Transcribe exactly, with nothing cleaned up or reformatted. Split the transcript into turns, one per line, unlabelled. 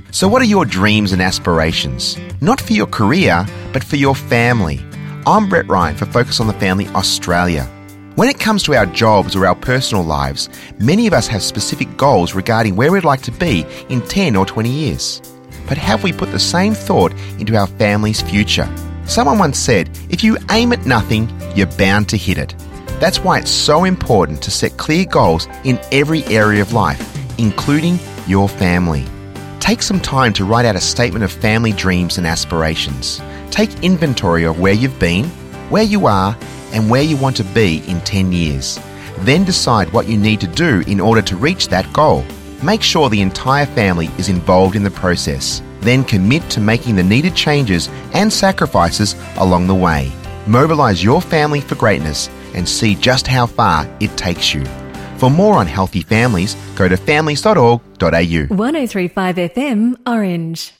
So what are your dreams and aspirations? Not for your career, but for your family. I'm Brett Ryan for Focus on the Family Australia. When it comes to our jobs or our personal lives, many of us have specific goals regarding where we'd like to be in ten or twenty years. But have we put the same thought into our family's future? Someone once said, if you aim at nothing, you're bound to hit it. That's why it's so important to set clear goals in every area of life, including your family. Take some time to write out a statement of family dreams and aspirations. Take inventory of where you've been, where you are, and where you want to be in ten years. Then decide what you need to do in order to reach that goal. Make sure the entire family is involved in the process. Then commit to making the needed changes and sacrifices along the way. Mobilise your family for greatness and see just how far it takes you. For more on healthy families, go to families dot org dot a u.
one oh three point five F M, Orange.